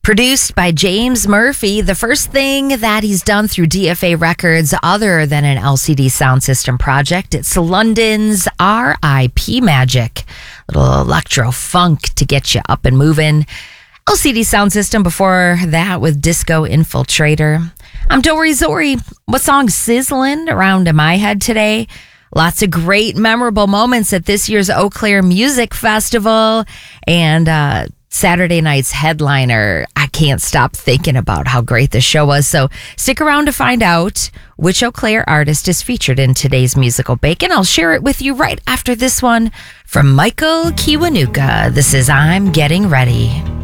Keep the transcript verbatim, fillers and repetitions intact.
Produced by James Murphy, the first thing that he's done through D F A Records other than an L C D sound system project, it's London's R I P Magic. Little electro funk to get you up and moving. L C D sound system before that with Disco Infiltrator. I'm Dory Zori. What song's sizzling around in my head today? Lots of great, memorable moments at this year's Eau Claire Music Festival. And uh, Saturday night's headliner, I can't stop thinking about how great the show was. So stick around to find out which Eau Claire artist is featured in today's Musical Bacon. I'll share it with you right after this one from Michael Kiwanuka. This is I'm Getting Ready.